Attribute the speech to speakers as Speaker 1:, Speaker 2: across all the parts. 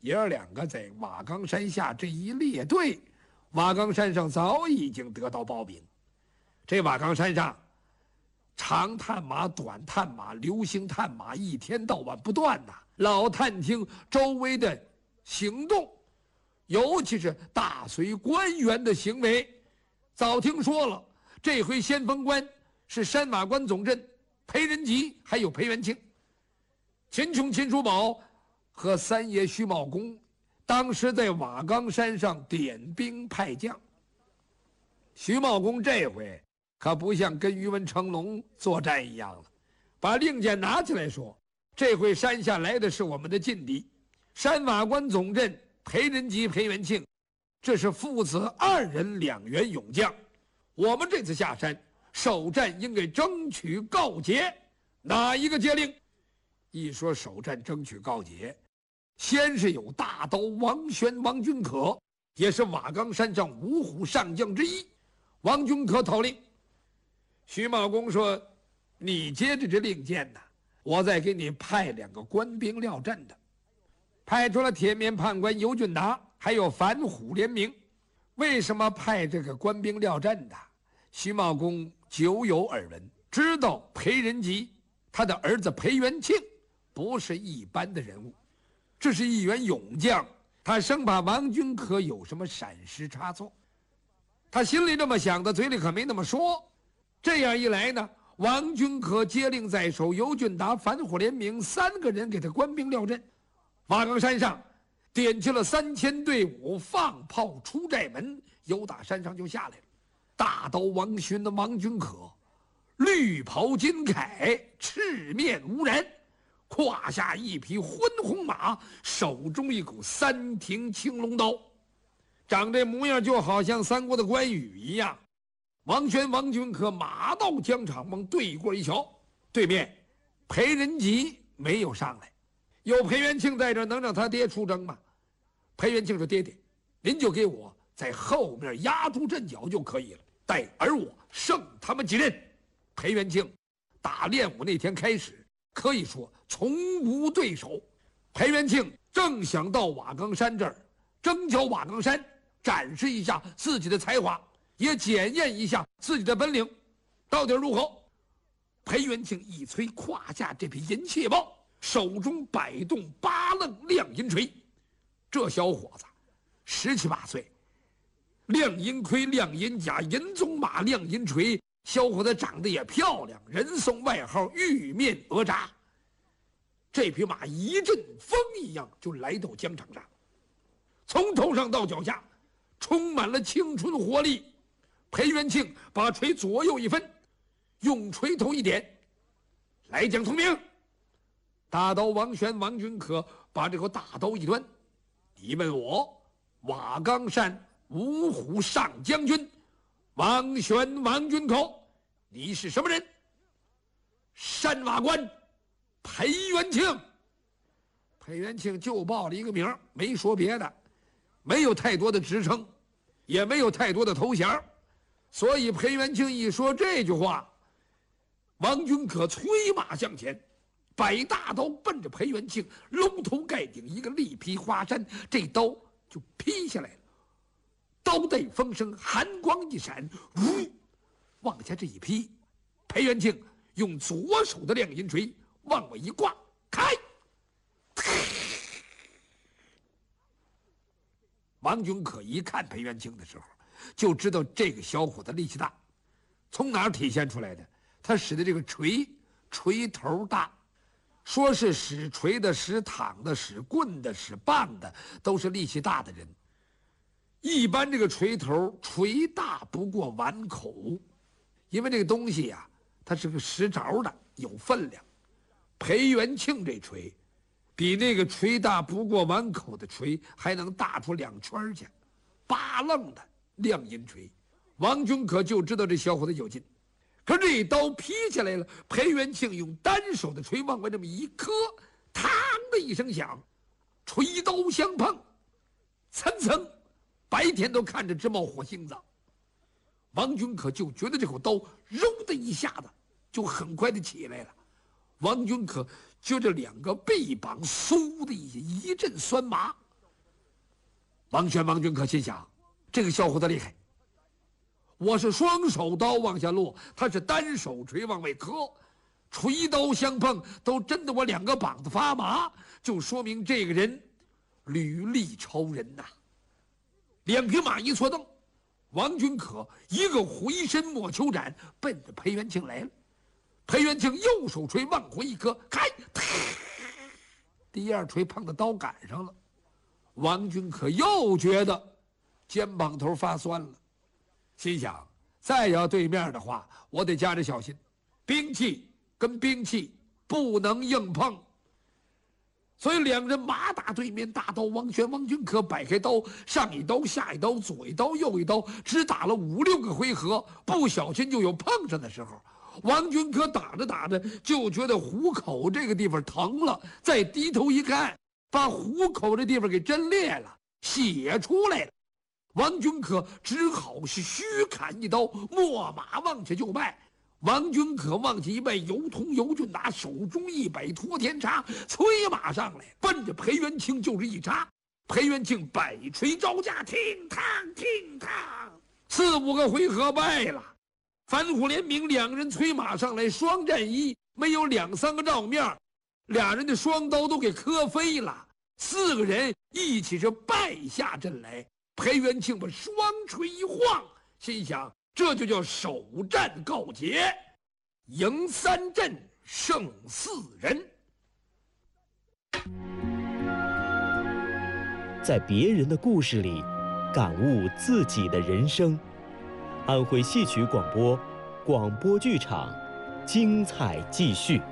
Speaker 1: 爷儿两个在瓦岗山下这一列队，瓦岗山上早已经得到报禀。这瓦岗山上，长探马、短探马、流星探马一天到晚不断呐，老探听周围的行动，尤其是大隋官员的行为。早听说了，这回先锋官是山瓦关总镇裴仁吉，还有裴元庆。秦琼、秦叔宝和三爷徐茂公当时在瓦岗山上点兵派将。徐茂公这回可不像跟于文成龙作战一样了，把令箭拿起来说：“这回山下来的是我们的劲敌，山瓦关总镇裴仁吉、裴元庆，这是父子2人2员勇将。我们这次下山首战，应该争取告捷。哪一个接令？”一说首战争取告捷，先是有大刀王宣、王君可，也是瓦岗山上5虎上将之一。王君可头令。徐茂公说：“你接着这令箭呢，我再给你派2个官兵料阵的。”派出了铁面判官尤俊达，还有反虎联名。为什么派这个官兵料阵的？徐茂公久有耳闻，知道裴仁吉他的儿子裴元庆不是一般的人物，这是一员勇将，他生怕王君可有什么闪失差错。他心里这么想的，嘴里可没那么说。这样一来呢，王君可接令在手，尤俊达、反虎联名3个人给他官兵料阵。瓦岗山上点起了3000队伍，放炮出寨门，由打山上就下来了。大刀王勋的王君可，绿袍金铠，赤面无染，胯下一匹昏红马，手中一股3挺青龙刀，长这模样就好像三国的关羽一样。王宣、王君可马到疆场，往对过一瞧，对面裴仁吉没有上来，有裴元庆在这，能让他爹出征吗？裴元庆说：“爹爹，您就给我在后面压住阵脚就可以了，待而我胜他们几人。”裴元庆打练武那天开始，可以说从无对手。裴元庆正想到瓦岗山这儿征剿瓦岗山，展示一下自己的才华，也检验一下自己的本领到底如何。裴元庆一催胯下这匹银蟹豹，手中摆动8楞亮银锤。这小伙子17、18岁，亮银盔、亮银甲、银鬃马、亮银锤，小伙子长得也漂亮，人送外号玉面哪吒。这匹马一阵风一样就来到疆场上，从头上到脚下充满了青春活力。裴元庆把锤左右一分，用锤头一点，来将通明。大刀王宣、王君可把这个大刀一端，你问我瓦岗山5虎上将军王宣、王君可，你是什么人？山瓦关裴元庆。裴元庆就报了一个名，没说别的，没有太多的职称，也没有太多的头衔，所以裴元庆一说这句话，王君可催马向前，摆大刀奔着裴元庆，龙头盖顶一个力劈华山，这刀就劈下来了。刀带风声，寒光一闪，呜，往下这一劈，裴元庆用左手的亮银锤往外一挂，开。王君可一看裴元庆的时候，就知道这个小伙子力气大。从哪儿体现出来的？他使的这个锤头大，说是使锤的、使躺的、使棍的、使棒的，都是力气大的人。一般这个锤头锤大不过碗口，因为这个东西呀，它是个实着的，有分量。裴元庆这锤比那个锤大不过碗口的锤还能大出2圈去，8楞的亮银锤。王君可就知道这小伙子有劲，可这一刀劈下来了，裴元庆用单手的锤往外这么一磕，嘡的一声响，锤刀相碰，层层，白天都看着直冒火星子。王君可就觉得这口刀揉的一下子就很快的起来了。王君可就这2个臂膀嗖的一阵酸麻， 王轩、王君可心想，这个小伙子厉害。我是双手刀往下落，他是单手锤往外磕，锤刀相碰都震得我两个膀子发麻，就说明这个人履历超人呐。两匹马一错蹬，王君可一个回身莫求斩，奔着裴元庆来了。裴元庆右手锤往回一磕，开，第二锤碰到刀杆上了。王君可又觉得肩膀头发酸了，心想再要对面的话，我得加着小心，兵器跟兵器不能硬碰。所以两人马打对面，大刀王轩、王君可摆开刀，上一刀下一刀，左一刀右一刀，只打了5、6个回合，不小心就有碰上的时候。王君可打着打着就觉得虎口这个地方疼了，再低头一看，把虎口这地方给震裂了，血出来了。王君可只好是虚砍一刀，秣马往下就迈。王君可往起一迈，尤通尤俊拿手中一摆托天叉，催马上来，奔着裴元庆就是一插。裴元庆摆锤招架，听堂听堂，4、5个回合败了。反虎联名，两人催马上来，双战一，没有2、3个照面，俩人的双刀都给磕飞了。4个人一起是败下阵来。裴元庆把双锤一晃，心想这就叫首战告捷，赢3阵，胜4人。
Speaker 2: 在别人的故事里，感悟自己的人生。安徽戏曲广播，广播剧场，精彩继续。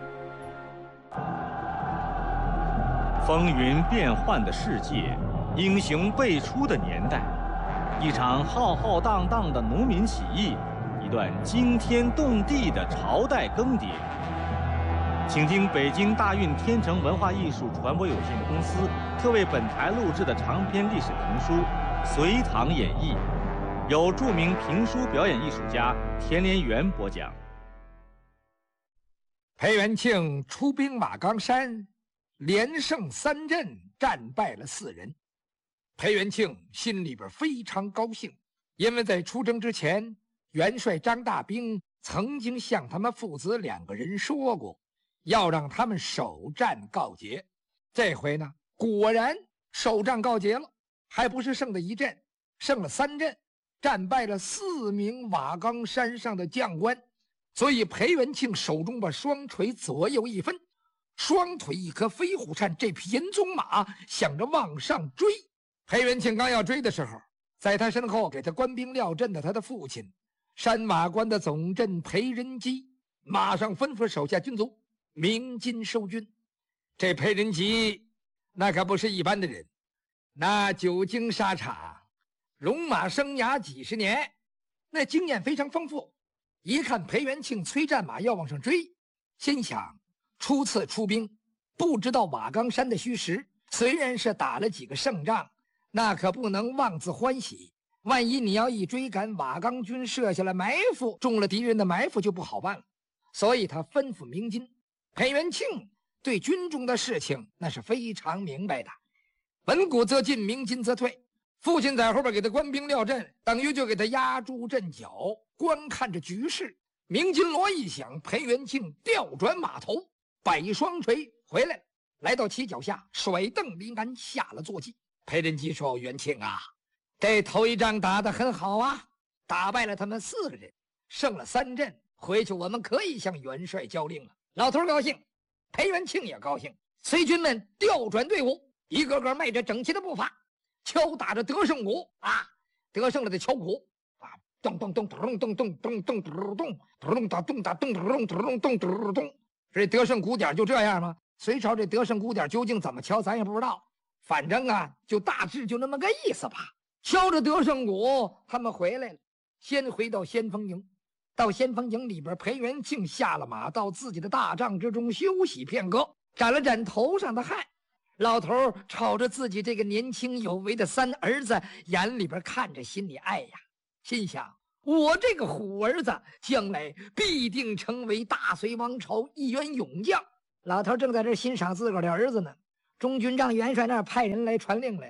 Speaker 3: 风云变幻的世界，英雄辈出的年代，一场浩浩荡荡的农民起义，一段惊天动地的朝代更迭。请听北京大运天成文化艺术传播有限公司特为本台录制的长篇历史评书《隋唐演义》，由著名评书表演艺术家田连元播讲。
Speaker 1: 裴元庆出兵马岗山，连胜3阵，战败了4人。裴元庆心里边非常高兴，因为在出征之前，元帅张大兵曾经向他们父子2个人说过，要让他们首战告捷。这回呢，果然首战告捷了，还不是胜的1阵，胜了3阵，战败了4名瓦岗山上的将官。所以裴元庆手中把双锤左右一分，双腿一颗飞虎颤，这匹银鬃马想着往上追。裴元庆刚要追的时候，在他身后给他官兵撂阵的他的父亲山马关的总镇裴仁基马上吩咐手下军卒鸣金收军。这裴仁基那可不是一般的人，那久经沙场，戎马生涯几10年，那经验非常丰富。一看裴元庆催战马要往上追，心想初次出兵，不知道瓦岗山的虚实，虽然是打了几个胜仗，那可不能妄自欢喜。万一你要一追赶，瓦岗军设下了埋伏，中了敌人的埋伏就不好办了。所以他吩咐鸣金。裴元庆对军中的事情那是非常明白的，文鼓则进，鸣金则退。父亲在后边给他官兵撂阵，等于就给他压住阵脚，观看着局势。鸣金锣一响，裴元庆调转马头，摆双锤回来，来到旗脚下，甩蹬离鞍，下了坐骑。裴仁基说：“元庆啊，这头一仗打得很好啊，打败了他们4个人，胜了3阵，回去我们可以向元帅交令了。”老头高兴，裴元庆也高兴。随军们调转队伍，一个个迈着整齐的步伐，敲打着得胜鼓啊，得胜了的敲鼓啊，咚咚咚咚咚咚咚咚咚咚咚哒咚哒咚咚咚咚咚咚咚。这得胜鼓点就这样吗？隋朝这得胜鼓点究竟怎么敲，咱也不知道。反正啊，就大致就那么个意思吧。敲着得胜鼓，他们回来了，先回到先锋营。到先锋营里边，裴元庆下了马，到自己的大帐之中休息片刻，沾了沾头上的汗。老头朝着自己这个年轻有为的3儿子眼里边看着，心里爱呀，心想我这个虎儿子将来必定成为大隋王朝一员勇将。老头正在这欣赏自个儿的儿子呢，中军让元帅那儿派人来传令来，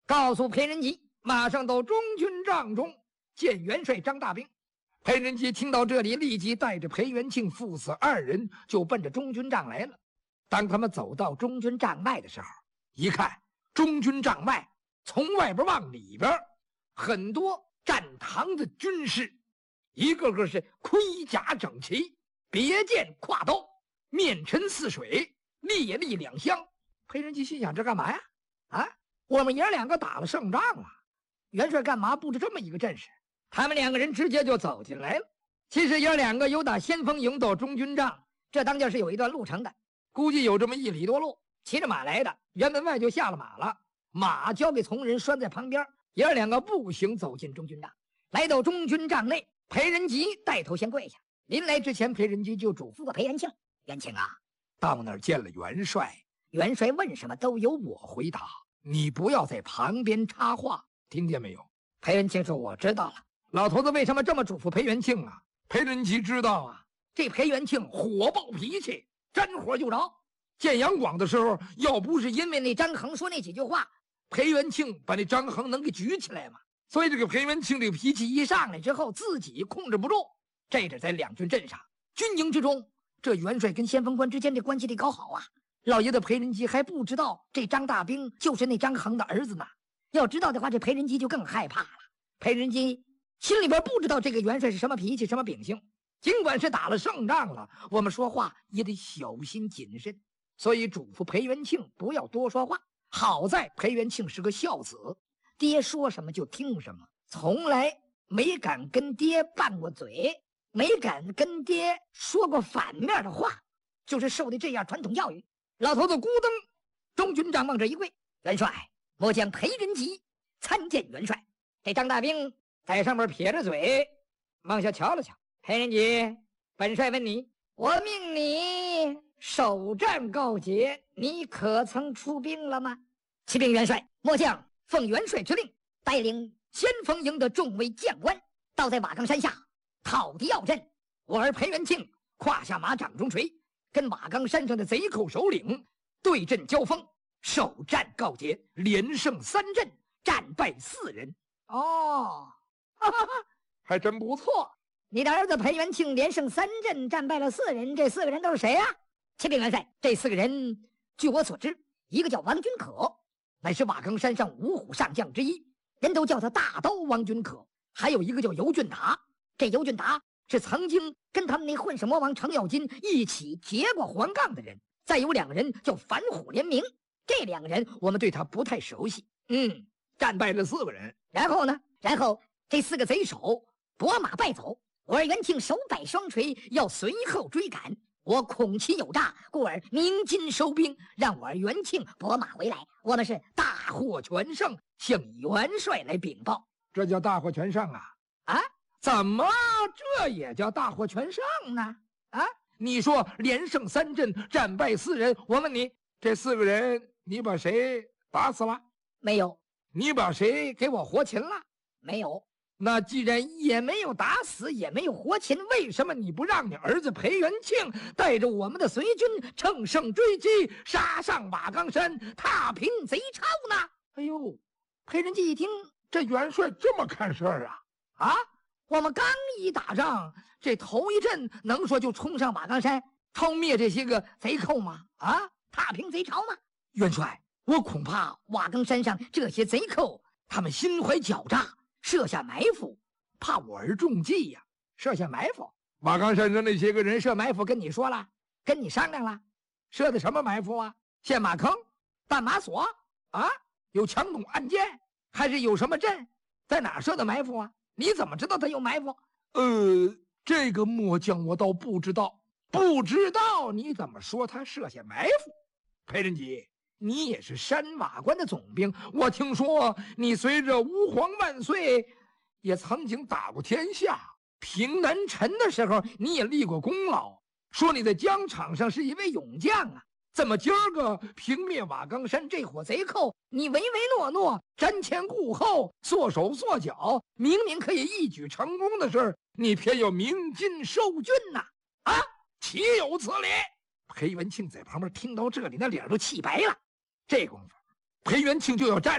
Speaker 4: 告诉裴仁吉马上到中军帐中见元帅张大兵。裴仁吉听到这里，立即带着裴元庆父子2人就奔着中军帐来了。当他们走到中军帐外的时候，一看中军帐外从外边往里边，很多站堂的军士，一个个是盔甲整齐，别剑挎刀，面沉似水，烈力两相。裴仁吉心想：这干嘛呀？我们爷2个打了胜仗了，元帅干嘛布置这么一个阵势？他们2个人直接就走进来了。其实爷2个由打先锋营到中军帐，这当间是有一段路程的，估计有这么1里多路。骑着马来的，辕门外就下了马了，马交给从人拴在旁边，爷2个步行走进中军帐。来到中军帐内，裴仁吉带头先跪下。临来之前，裴仁吉就嘱咐过裴元庆：元庆啊，到那儿见了元帅，元帅问什么都由我回答，你不要在旁边插话，听见没有？裴元庆说：我知道了。老头子为什么这么嘱咐裴元庆啊？裴仁吉知道啊，这裴元庆火爆脾气，沾火就着。建阳广的时候，要不是因为那张衡说那几句话，裴元庆把那张衡能给举起来嘛。所以这个裴元庆这个脾气一上来之后，自己控制不住。这是在2军阵上，军营之中，这元帅跟先锋官之间的关系得搞好啊。老爷子裴仁吉还不知道这张大兵就是那张衡的儿子呢。要知道的话，这裴仁吉就更害怕了。裴仁吉心里边不知道这个元帅是什么脾气什么秉性，尽管是打了胜仗了，我们说话也得小心谨慎，所以嘱咐裴元庆不要多说话。好在裴元庆是个孝子，爹说什么就听什么，从来没敢跟爹拌过嘴，没敢跟爹说过反面的话，就是受的这样传统教育。老头子咕噔，中军帐往这一跪：元帅，末将裴仁吉参见元帅。这张大兵在上面撇着嘴，往下瞧了瞧。裴仁吉，本帅问你，我命你首战告捷，你可曾出兵了吗？启禀元帅，末将奉元帅之令，带领先锋营的众位将官，倒在瓦岗山下讨敌要阵。我儿裴元庆胯下马掌中锤，跟瓦岗山上的贼寇首领对阵交锋，首战告捷，连胜3阵，战败4人。哦，哈哈哈，还真不错。你的儿子裴元庆连胜3阵，战败了4人，这4个人都是谁啊？启禀元帅，这4个人，据我所知，一个叫王君可，乃是瓦岗山上5虎上将之一，人都叫他大刀王君可。还有一个叫尤俊达，这尤俊达是曾经跟他们那混世魔王程咬金一起结过黄杠的人。再有2个人叫反虎联名，这2个人我们对他不太熟悉。战败了4个人。然后呢？然后这4个贼首拨马败走，我儿元庆手摆双锤要随后追赶，我恐其有诈，故而鸣金收兵，让我儿元庆拨马回来。我们是大获全胜，向元帅来禀报。这叫大获全胜啊？怎么这也叫大获全胜呢？你说连胜3阵，战败4人，我问你，这4个人你把谁打死了？没有。你把谁给我活擒了？没有。那既然也没有打死，也没有活擒，为什么你不让你儿子裴元庆带着我们的随军乘胜追击，杀上瓦岗山，踏平贼巢呢？哎呦，裴仁吉一听，这元帅这么看事儿我们刚一打仗，这头一阵能说就冲上瓦岗山，抄灭这些个贼寇吗？踏平贼巢吗？元帅，我恐怕瓦岗山上这些贼寇，他们心怀狡诈，设下埋伏，怕我儿中计呀。设下埋伏？瓦岗山上那些个人设埋伏，跟你说了，跟你商量了，设的什么埋伏啊？陷马坑、弹马索有强弩暗箭，还是有什么阵？在哪儿设的埋伏啊？你怎么知道他有埋伏？这个末将我倒不知道。不知道你怎么说他设下埋伏？裴仁吉，你也是山瓦关的总兵，我听说你随着吾皇万岁也曾经打过天下，平南陈的时候你也立过功劳，说你在疆场上是一位勇将怎么今儿个平灭瓦岗山这伙贼寇，你唯唯诺诺，瞻前顾后，缩手缩脚，明明可以一举成功的事儿，你偏要鸣金收军岂有此理！裴元庆在旁边听到这里，那脸都气白了。这功夫，裴元庆就要站起来，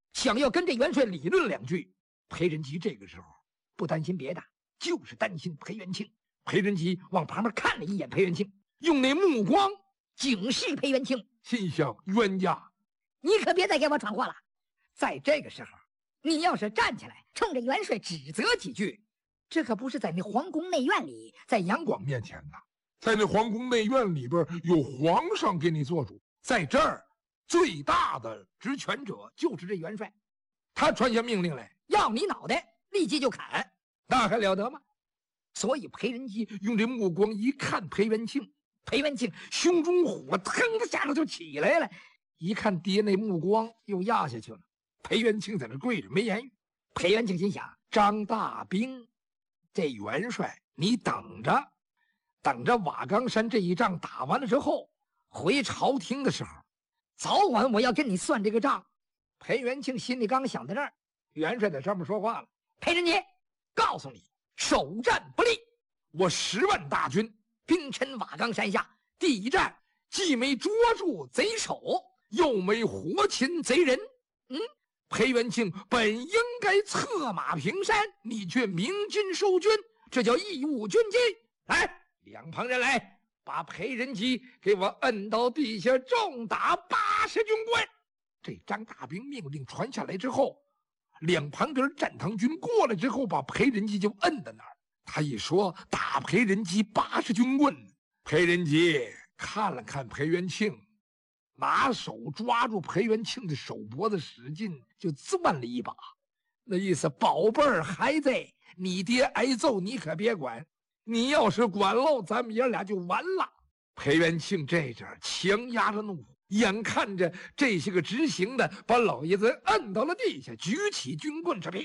Speaker 4: 想要跟这元帅理论两句。裴仁吉这个时候不担心别的，就是担心裴元庆。裴仁吉往旁边看了一眼裴元庆，用那目光警示裴元庆，
Speaker 1: 心想：冤家，
Speaker 5: 你可别再给我闯祸了。
Speaker 4: 在这个时候，你要是站起来冲着元帅指责几句，这可不是在那皇宫内院里，在杨广面前呢。
Speaker 1: 在那皇宫内院里边有皇上给你做主，
Speaker 4: 在这儿最大的职权者就是这元帅，他传下命令来要你脑袋，立即就砍，那还了得吗？所以裴仁吉用这目光一看裴元庆，裴元庆胸中火腾的下头就起来了，一看爹那目光又压下去了。裴元庆在那跪着没言语。裴元庆心想：张大兵，这元帅你等着，等着瓦岗山这一仗打完了之后，回朝廷的时候，早晚我要跟你算这个账。裴元庆心里刚想到这儿，元帅在上面说话了：裴仁吉，告诉你，首战不利，我10万大军兵陈瓦岗山下，第一战既没捉住贼首，又没活擒贼人。裴元庆本应该策马平山，你却鸣金收军，这叫义务军纪。来，两旁人来，把裴仁吉给我摁到地下，重打80军棍。这张大兵命令传下来之后，两旁边战堂军过来之后，把裴仁吉就摁在那儿。他一说打裴仁吉80军棍，裴仁吉看了看裴元庆，拿手抓住裴元庆的手脖子，使劲就攥了一把，那意思：宝贝儿还在，你爹挨揍你可别管，你要是管喽，咱们爷俩就完了。裴元庆这阵强压着怒火，眼看着这些个执行的把老爷子摁到了地下，举起军棍，这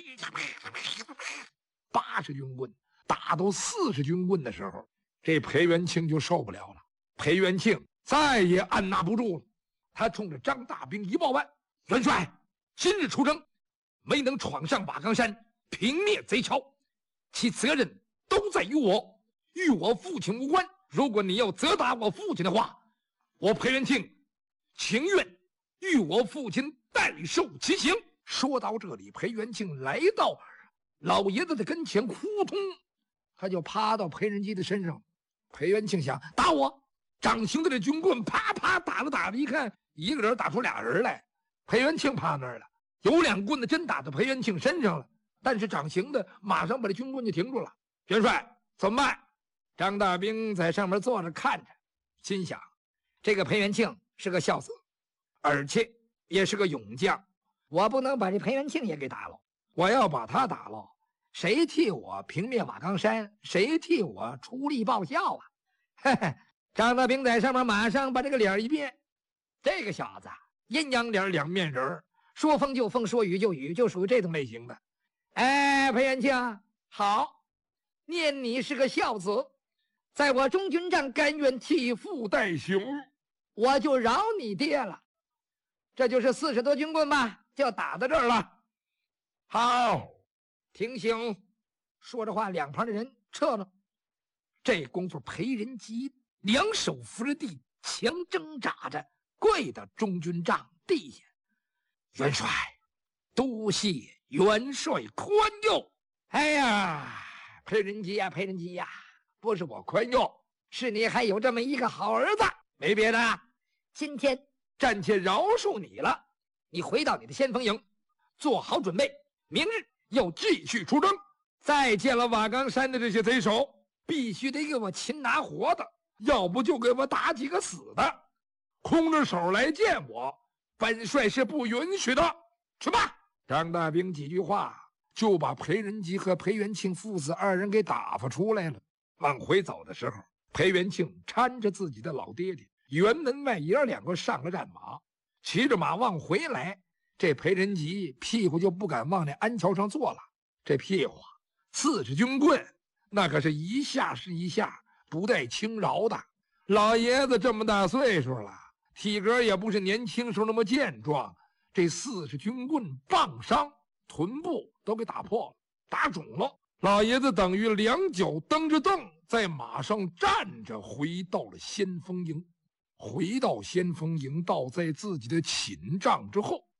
Speaker 4: 80军棍打到40军棍的时候，这裴元庆就受不了了。裴元庆再也按捺不住了，他冲着张大兵一报万：元帅，今日出征，没能闯上瓦岗山，平灭贼巢，其责任都在于我，与我父亲无关。如果你要责打我父亲的话，我裴元庆情愿与我父亲代受其刑。说到这里，裴元庆来到老爷子的跟前，扑通，他就趴到裴仁吉的身上。裴元庆想打我，掌形的这军棍啪啪打着，一看一个人打出俩人来。裴元庆趴那儿了，有两棍子真打到裴元庆身上了，但是掌形的马上把这军棍就停住了。元帅怎么办？张大兵在上面坐着看着，心想这个裴元庆是个孝子，而且也是个勇将，我不能把这裴元庆也给打了。我要把他打了，谁替我平灭瓦岗山？谁替我出力报效啊？嘿嘿，张大兵在上面马上把这个脸一变，这个小子阴阳脸两面人，说风就风，说雨就雨，就属于这种类型的。哎，裴元庆，好，念你是个孝子，在我中军帐甘愿替父代雄，我就饶你爹了。这就是40多军棍吧，就打到这儿了。好，停刑。说着话，两旁的人撤了。这功夫，裴仁吉两手扶着地，强挣扎着跪到中军帐地下。元帅，多谢元帅宽宥。哎呀，裴仁吉呀，裴仁吉呀，不是我宽宥，是你还有这么一个好儿子，没别的。今天暂且饶恕你了，你回到你的先锋营，做好准备，明日要继续出征。再见了瓦岗山的这些贼首，必须得给我擒拿活的，要不就给我打几个死的。空着手来见我，本帅是不允许的。去吧！张大兵几句话就把裴仁吉和裴元庆父子二人给打发出来了。往回走的时候，裴元庆搀着自己的老爹爹，辕门外爷儿两个上了战马，骑着马往回来。这裴仁吉屁股就不敢往那鞍桥上坐了，这屁股40军棍那可是一下是一下，不带轻饶的。老爷子这么大岁数了，体格也不是年轻时候那么健壮，这40军棍棒伤，臀部都给打破了，打肿了。老爷子等于两脚蹬着凳，在马上站着，回到了先锋营。回到先锋营，倒在自己的寝帐之后，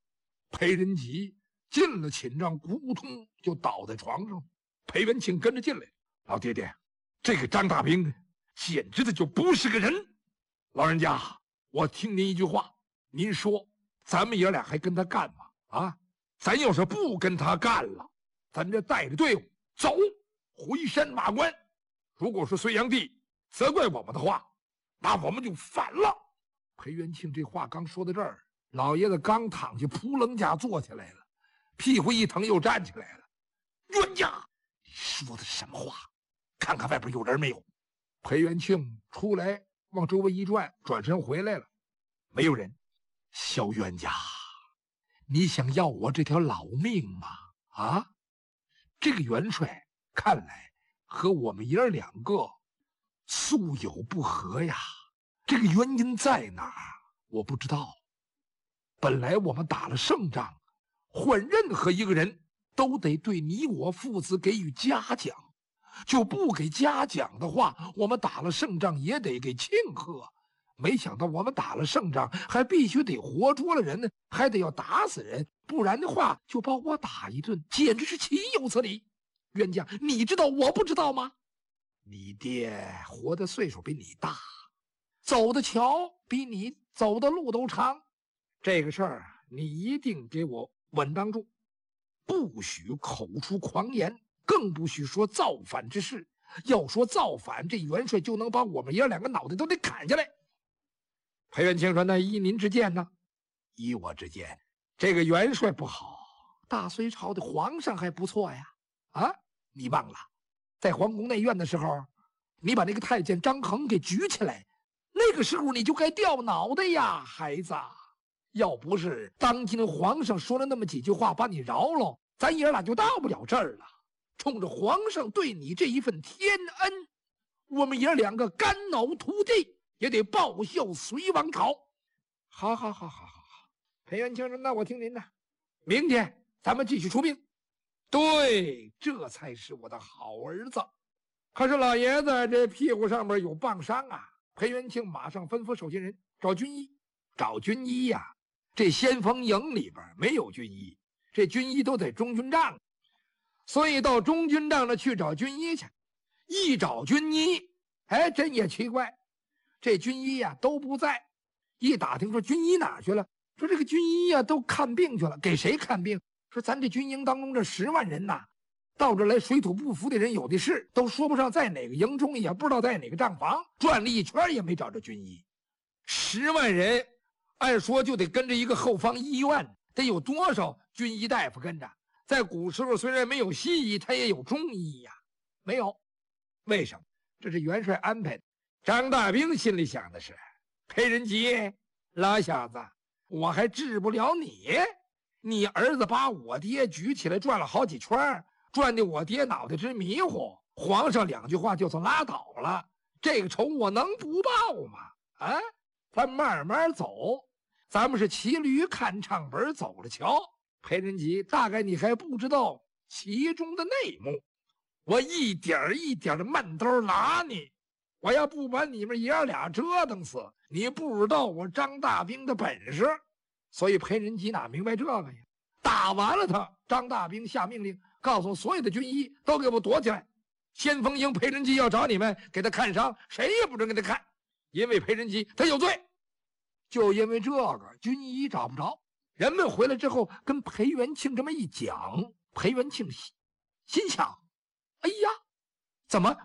Speaker 1: 裴仁吉进了寝帐，咕咚就倒在床上。裴元庆跟着进来，老爹爹，这个张大兵简直的就不是个人。老人家，我听您一句话，您说咱们爷俩还跟他干吗？啊，咱要是不跟他干了，咱这带着队伍走回山马关。如果说隋炀帝责怪我们的话，那我们就反了。裴元庆这话刚说到这儿，老爷子刚躺下，扑棱架坐起来了，屁股一疼又站起来了。冤家，你说的什么话？看看外边有人没有？裴元庆出来往周围一转，转身回来了，没有人。小冤家，你想要我这条老命吗？啊，这个元帅看来和我们爷儿两个素有不和呀。这个原因在哪儿？我不知道。本来我们打了胜仗，换任何一个人都得对你我父子给予嘉奖，就不给嘉奖的话，我们打了胜仗也得给庆贺。没想到我们打了胜仗，还必须得活捉了人，还得要打死人，不然的话就把我打一顿，简直是岂有此理！冤家，你知道我不知道吗？你爹活的岁数比你大，走的桥比你走的路都长，这个事儿你一定给我稳当住，不许口出狂言，更不许说造反之事。要说造反，这元帅就能把我们爷两个脑袋都得砍下来。裴元庆说：“那依您之见呢？”依我之见，这个元帅不好，大隋朝的皇上还不错呀。啊，你忘了，在皇宫内院的时候，你把那个太监张衡给举起来，那个时候你就该掉脑袋呀，孩子。要不是当今皇上说了那么几句话把你饶了，咱爷俩就到不了这儿了。冲着皇上对你这一份天恩，我们爷两个肝脑涂地也得报效隋王朝。好，裴元庆说：“那我听您的，明天咱们继续出兵。”对，这才是我的好儿子。可是老爷子这屁股上面有棒伤啊！裴元庆马上吩咐手下人找军医。找军医呀，这先锋营里边没有军医，这军医都在中军帐，所以到中军帐那去找军医去。一找军医，哎，真也奇怪，这军医呀都不在。一打听说军医哪去了，说这个军医呀都看病去了。给谁看病？说咱这军营当中这10万人呐，到这来水土不服的人有的是，都说不上在哪个营中，也不知道在哪个帐房，转了一圈也没找着军医。10万人，按说就得跟着一个后方医院，得有多少军医大夫跟着？在古时候虽然没有西医，他也有中医呀。没有，为什么？这是元帅安排的。张大兵心里想的是：裴仁吉，老小子，我还治不了你。你儿子把我爹举起来转了好几圈，转得我爹脑袋直迷糊，皇上2句话就算拉倒了，这个仇我能不报吗？啊，咱慢慢走，咱们是骑驴看唱本，走着瞧。裴仁吉，大概你还不知道其中的内幕，我一点一点的慢刀拉你，我要不把你们爷俩折腾死，你不知道我张大兵的本事。所以裴仁吉哪明白这个呀？打完了他，张大兵下命令，告诉所有的军医都给我躲起来，先锋营裴仁吉要找你们，给他看伤，谁也不准给他看，因为裴仁吉他有罪。就因为这个，军医找不着。人们回来之后跟裴元庆这么一讲，裴元庆心想：哎呀，怎么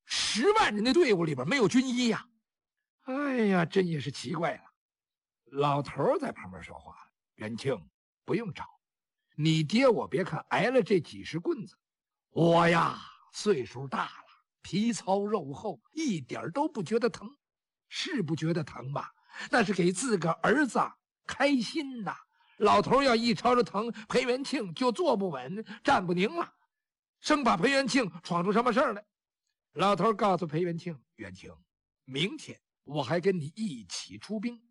Speaker 1: 10万人的队伍里边没有军医呀？哎呀，真也是奇怪了。老头在旁边说话：元庆，不用找，你爹我别看挨了这几10棍子，我呀岁数大了，皮糙肉厚，一点都不觉得疼。是不觉得疼吧？那是给自个儿子开心呐。老头要一朝着疼，裴元庆就坐不稳，站不宁了，生怕裴元庆闯出什么事儿来。老头告诉裴元庆：元庆，明天我还跟你一起出兵，